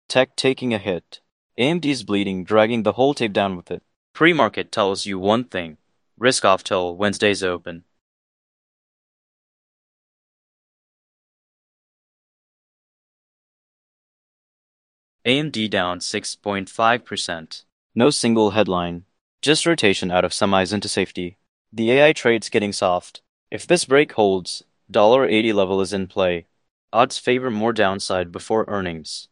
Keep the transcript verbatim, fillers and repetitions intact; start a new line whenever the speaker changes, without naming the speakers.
Tech taking a hit. A M D's bleeding, dragging the whole tape down with it. Pre-market tells you one thing. Risk off till Wednesday's open. A M D down six point five percent. No single headline. Just rotation out of semis into safety. The A I trade's getting soft. If this break holds, one dollar eighty level is in play. Odds favor more downside before earnings.